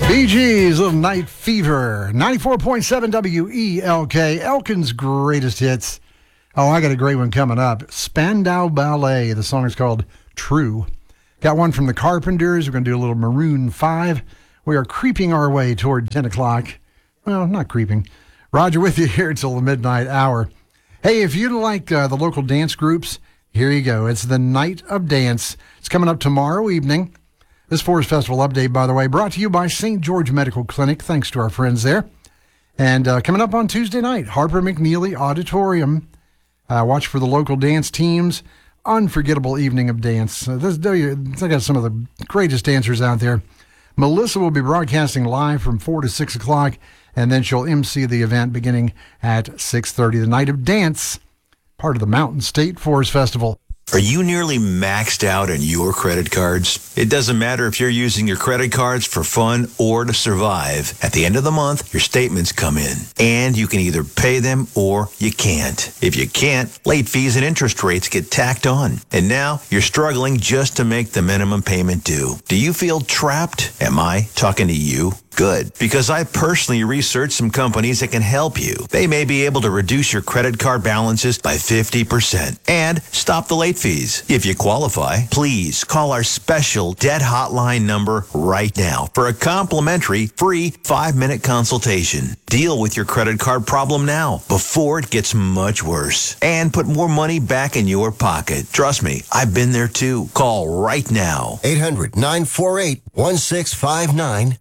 Bee Gees, Little Night Fever, 94.7 WELK, Elkin's greatest hits. Oh, I got a great one coming up. Spandau Ballet. The song is called True. Got one from the Carpenters. We're going to do a little Maroon 5. We are creeping our way toward 10 o'clock. Well, not creeping. Roger with you here till the midnight hour. Hey, if you like the local dance groups, here you go. It's the Night of Dance. It's coming up tomorrow evening. This Forest Festival update, by the way, brought to you by St. George Medical Clinic. Thanks to our friends there. And coming up on Tuesday night, Harper McNeely Auditorium. Watch for the local dance teams. Unforgettable evening of dance. I got some of the greatest dancers out there. Melissa will be broadcasting live from 4 to 6 o'clock, and then she'll MC the event beginning at 6:30. The Night of Dance, part of the Mountain State Forest Festival. Are you nearly maxed out on your credit cards? It doesn't matter if you're using your credit cards for fun or to survive. At the end of the month, your statements come in, and you can either pay them or you can't. If you can't, late fees and interest rates get tacked on. And now you're struggling just to make the minimum payment due. Do you feel trapped? Am I talking to you? Good, because I personally researched some companies that can help you. They may be able to reduce your credit card balances by 50% and stop the late fees. If you qualify, please call our special debt hotline number right now for a complimentary free 5-minute consultation. Deal with your credit card problem now before it gets much worse and put more money back in your pocket. Trust me, I've been there too. Call right now. 800-948-1659.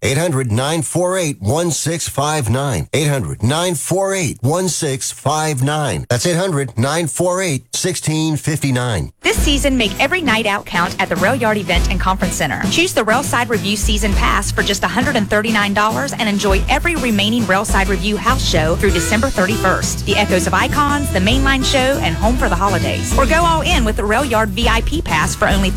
800-948-1659. 800-948-1659. That's 800-948-1659. This season, make every night out count at the Rail Yard Event and Conference Center. Choose the Railside Review Season Pass for just $139 and enjoy every remaining Railside Review house show through December 31st. The Echoes of Icons, the Mainline Show, and Home for the Holidays. Or go all in with the Rail Yard VIP Pass for only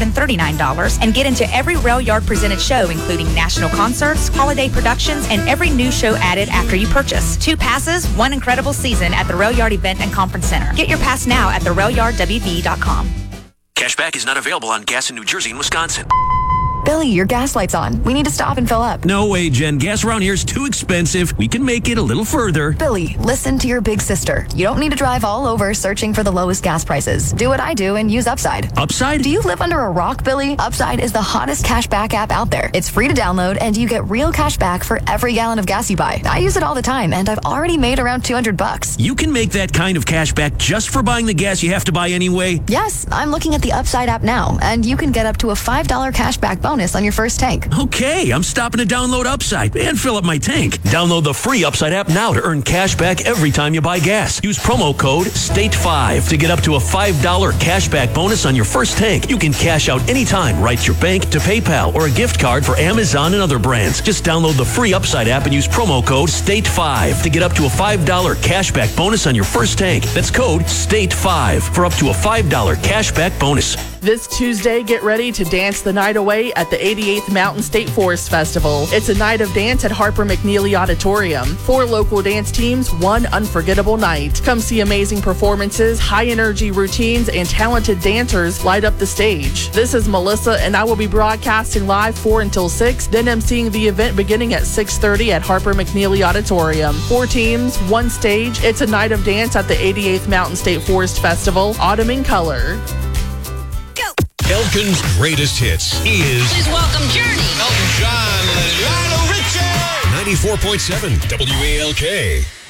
$339 and get into every Rail Yard presented show, including national concerts, holiday productions, and every new show added after you purchase. 2 passes, 1 incredible season at the Rail Yard Event and Conference Center. Get your pass now at therailyardwv.com. Cashback is not available on gas in New Jersey and Wisconsin. Billy, your gas light's on. We need to stop and fill up. No way, Jen. Gas around here is too expensive. We can make it a little further. Billy, listen to your big sister. You don't need to drive all over searching for the lowest gas prices. Do what I do and use Upside. Upside? Do you live under a rock, Billy? Upside is the hottest cashback app out there. It's free to download, and you get real cash back for every gallon of gas you buy. I use it all the time, and I've already made around $200. You can make that kind of cash back just for buying the gas you have to buy anyway? Yes, I'm looking at the Upside app now, and you can get up to a $5 cashback bonus on your first tank. Okay, I'm stopping to download Upside and fill up my tank. Download the free Upside app now to earn cash back every time you buy gas. Use promo code STATE5 to get up to a $5 cashback bonus on your first tank. You can cash out anytime right to your bank, to PayPal, or a gift card for Amazon and other brands. Just download the free Upside app and use promo code STATE5 to get up to a $5 cashback bonus on your first tank. That's code STATE5 for up to a $5 cashback bonus. This Tuesday, get ready to dance the night away at the 88th Mountain State Forest Festival. It's a night of dance at Harper McNeely Auditorium. 4 local dance teams, 1 unforgettable night. Come see amazing performances, high-energy routines, and talented dancers light up the stage. This is Melissa, and I will be broadcasting live 4 until 6, then emceeing the event beginning at 6:30 at Harper McNeely Auditorium. 4 teams, 1 stage. It's a night of dance at the 88th Mountain State Forest Festival. Autumn in color. Elkin's greatest hits is... Please welcome Journey. Elton John, Lionel Richie. 94.7 WALK.